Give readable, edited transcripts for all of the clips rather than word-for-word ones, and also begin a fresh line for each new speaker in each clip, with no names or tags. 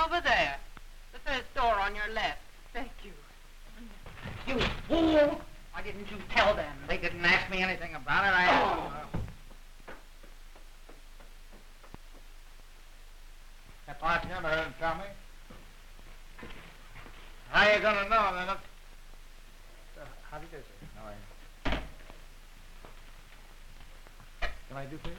over there. The first door on your left.
Thank you.
You fool! Why didn't you tell them? They didn't ask me anything about it.
That last number didn't tell me. How you gonna know then? How did you say? No, Can I do for you?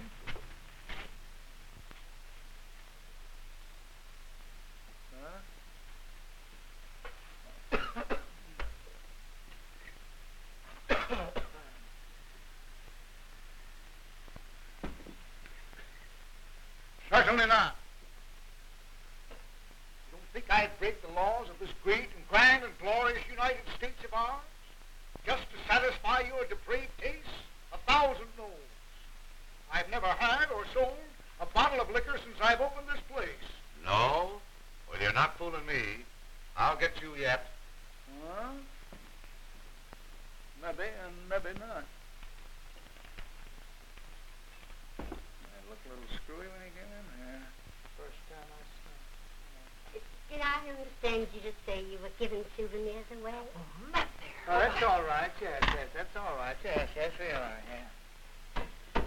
Certainly not. You don't think I'd break the laws of this great and grand and glorious United States of ours just to satisfy your depraved taste? 1,000 no's. I've never had or sold a bottle of liquor since I've opened this place.
No? Well, you're not fooling me. I'll get you yet.
Huh? Maybe and maybe not. I look a little screwy when he came in here. First time I saw him.
Did I understand you to say you were giving souvenirs away?
Oh, Mother.
Oh, that's all right. Yes, that's all right. Yes, we are, yeah.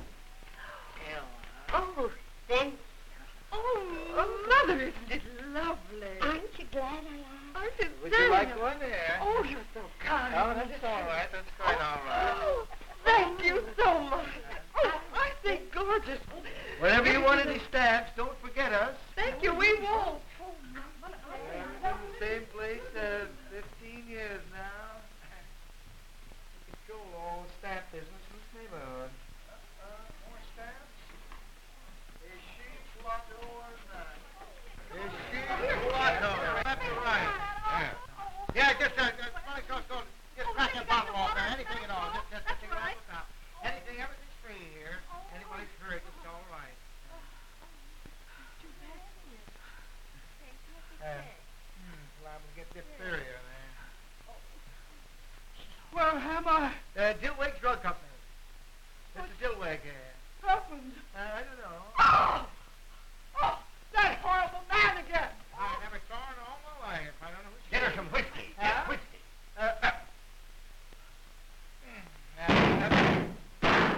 Oh, then.
Oh, Mother, isn't it lovely?
Aren't you glad I asked?
Aren't you
Would you like one there?
Oh, you're so kind.
Oh, that's all right. That's quite all right.
Oh, thank you so much. Oh, I think gorgeous.
Whenever you want any stamps, don't forget us.
Thank you, we won't.
We've been in the same place 15 years now. We control all the stamp business in this neighborhood. More stamps? Is she Flotto or not? Is she Flotto? Left or right? Yeah, just money cost gold. Just crack that bottle off there. Anything at all. Just take it off the top. Anything, everything's free here. Anybody's hurt, it's all right. Liable to get diphtheria there.
Where am I?
Dillweg Drug Company. Mr. Dillweg here.
Happened.
I don't know.